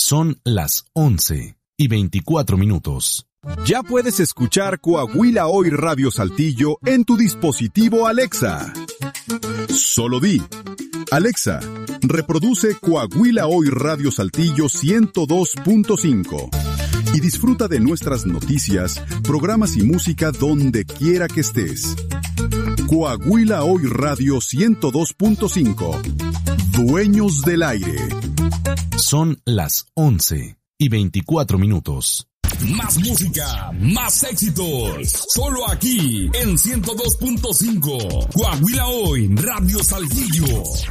Son las 11:24. Ya puedes escuchar Coahuila Hoy Radio Saltillo en tu dispositivo Alexa. Solo di: Alexa, reproduce Coahuila Hoy Radio Saltillo 102.5 y disfruta de nuestras noticias, programas y música donde quiera que estés. Coahuila Hoy Radio 102.5. Dueños del aire. Son las 11:24. Más música, más éxitos. Solo aquí en 102.5. Coahuila Hoy Radio Saltillo.